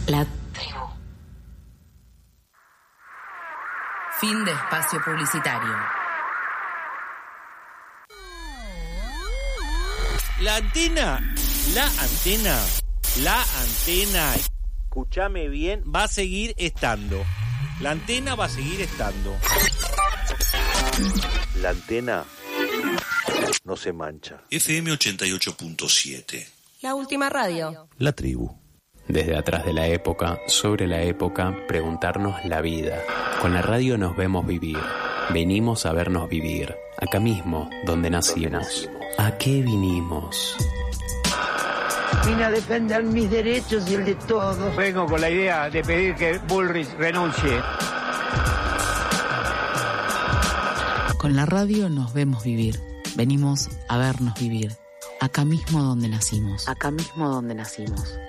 La tribu. Fin de espacio publicitario. La antena, escúchame bien, va a seguir estando. La antena va a seguir estando. La antena no se mancha. FM 88.7. La última radio. La tribu. Desde atrás de la época, sobre la época, preguntarnos la vida. Con la radio nos vemos vivir. Venimos a vernos vivir. Acá mismo, donde nacimos. ¿A qué vinimos? Vine a defender mis derechos y el de todos. Vengo con la idea de pedir que Bullrich renuncie. Con la radio nos vemos vivir. Venimos a vernos vivir. Acá mismo donde nacimos. Acá mismo donde nacimos.